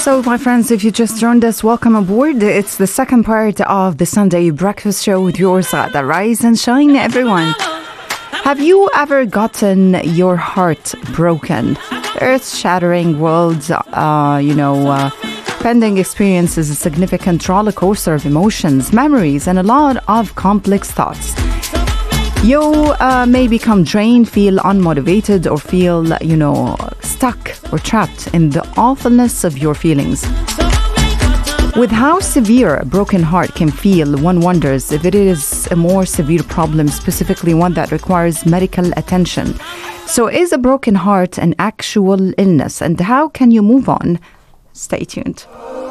So, my friends, if you just joined us, welcome aboard. It's the second part of the Sunday Breakfast Show with yours, Ghada. Rise and shine, everyone. Have you ever gotten your heart broken? Earth-shattering worlds, pending experiences, a significant roller coaster of emotions, memories, and a lot of complex thoughts. You may become drained, feel unmotivated, or feel, stuck or trapped in the awfulness of your feelings. With how severe a broken heart can feel, one wonders if it is a more severe problem, specifically one that requires medical attention. So is a broken heart an actual illness, and how can you move on? Stay tuned.